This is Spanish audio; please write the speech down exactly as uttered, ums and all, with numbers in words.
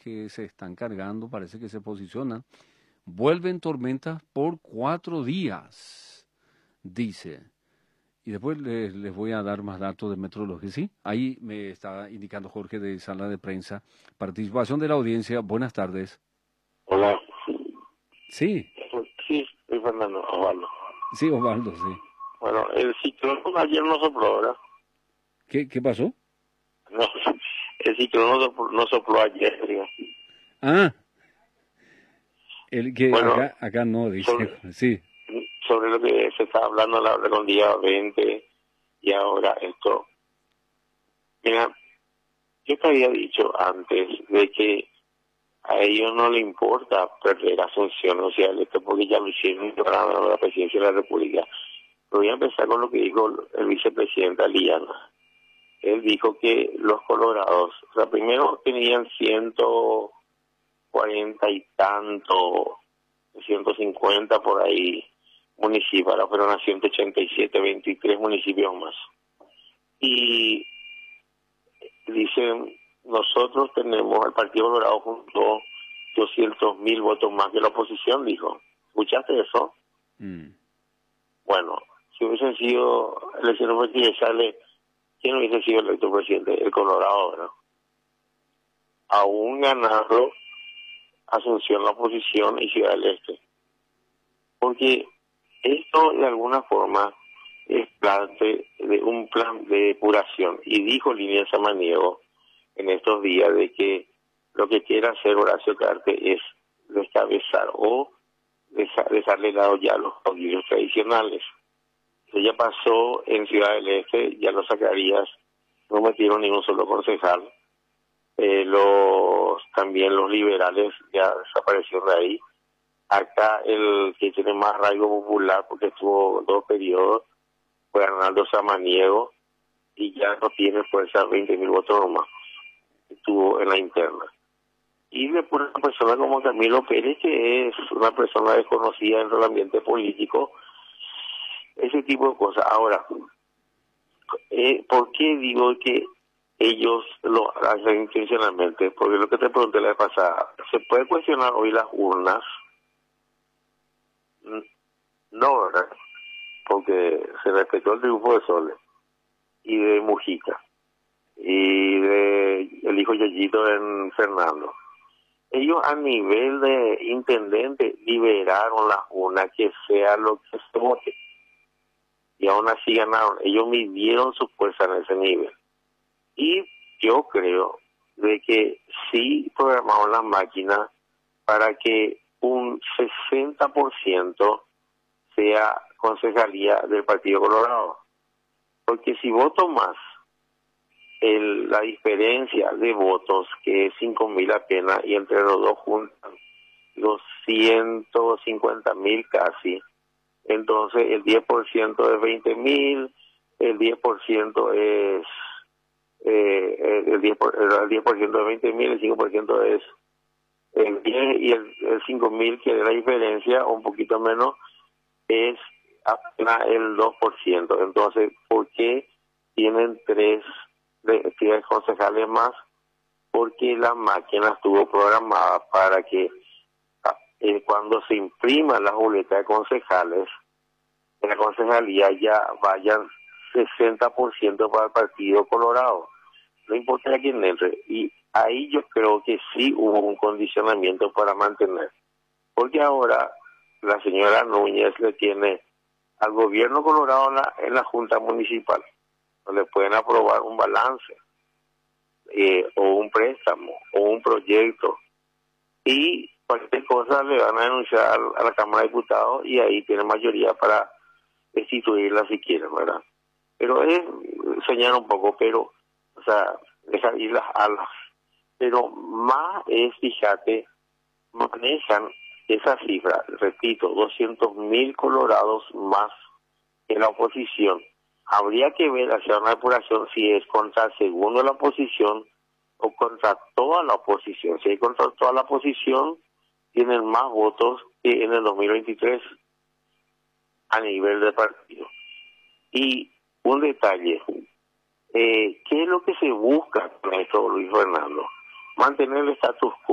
que se están cargando, parece que se posicionan. Vuelven tormentas por cuatro días, dice. Y después les, les voy a dar más datos de meteorología, ¿sí? Ahí me está indicando Jorge de Sala de Prensa. Participación de la audiencia, buenas tardes. Hola. Sí. Sí, soy Fernando Osvaldo. Sí, Osvaldo, sí. Bueno, el ciclón ayer no sopló, ¿verdad? ¿Qué, qué pasó? No, el ciclón no sopló, no sopló ayer, digo. Ah, el que Bueno, acá, acá no, dice. sobre, Sí. sobre lo que se está hablando la del día veinte y ahora esto. Mira, yo te había dicho antes de que a ellos no le importa perder Asunción, o sea, esto porque ya lo hicieron para la presidencia de la República. Pero voy a empezar con lo que dijo el vicepresidente Aliana. Él dijo que los colorados, o sea, primero tenían ciento cuarenta y tanto, ciento cincuenta por ahí municipios, ahora fueron a ciento ochenta y siete, veintitrés municipios más. Y dicen, nosotros tenemos, el Partido Colorado juntó doscientos mil votos más que la oposición, dijo. ¿Escuchaste eso? Mm. Bueno, si hubiesen sido elecciones presidenciales, ¿quién hubiese sido electo presidente? El Colorado, ¿verdad? Aún ganando Asunción, la oposición y Ciudad del Este. Porque esto de alguna forma es parte de un plan de depuración. Y dijo Línea Samaniego en estos días de que lo que quiere hacer Horacio Cartes es descabezar o dejar, dejarle lado ya a los caudillos tradicionales. Eso ya pasó en Ciudad del Este, ya los Zacarías no metieron ni un solo concejal. Eh, los también los liberales ya desaparecieron de ahí. Acá el que tiene más arraigo popular, porque estuvo dos periodos, fue Arnaldo Samaniego, y ya no tiene fuerza, veinte mil votos nomás, estuvo en la interna. Y después una persona como Camilo Pérez, que es una persona desconocida dentro del ambiente político, ese tipo de cosas. Ahora, eh, ¿por qué digo que ellos lo hacen intencionalmente? Porque lo que te pregunté la vez pasada, ¿se puede cuestionar hoy las urnas? No, ¿verdad? Porque se respetó el triunfo de Sole y de Mujica y de el hijo Yayito en Fernando. Ellos a nivel de intendente liberaron las urnas, que sea lo que se vote, y aún así ganaron. Ellos midieron su fuerza en ese nivel. Y yo creo de que sí programaron la máquina para que un sesenta por ciento sea concejalía del Partido Colorado. Porque si voto más, el, la diferencia de votos, que es cinco mil apenas, y entre los dos juntan los ciento cincuenta mil casi, entonces el diez por ciento es veinte mil, el diez por ciento es eh, el diez por ciento, el diez por ciento es veinte mil, el cinco por ciento es el diez, y el, el cinco mil, que es la diferencia, un poquito menos, es apenas el dos por ciento. Entonces, ¿por qué tienen tres, tres concejales más? Porque la máquina estuvo programada para que eh, cuando se impriman las boletas de concejales, en la concejalía ya vayan sesenta por ciento para el Partido Colorado. No importa a quién entre. Y ahí yo creo que sí hubo un condicionamiento para mantener. Porque ahora la señora Núñez le tiene al gobierno colorado en la, en la Junta Municipal. No le pueden aprobar un balance, eh, o un préstamo, o un proyecto. Y cualquier cosa le van a denunciar a la Cámara de Diputados, y ahí tiene mayoría para destituirla si quieren, ¿verdad? Pero es soñar un poco, pero, o sea, dejar ir las alas. Pero más es, fíjate, manejan esa cifra, repito, doscientos mil colorados más que la oposición. Habría que ver, hacer una depuración, si es contra el segundo de la oposición o contra toda la oposición. Si es contra toda la oposición, tienen más votos que en el dos mil veintitrés a nivel de partido. Y un detalle, eh, ¿qué es lo que se busca con esto, Luis Fernando? Mantener el status quo.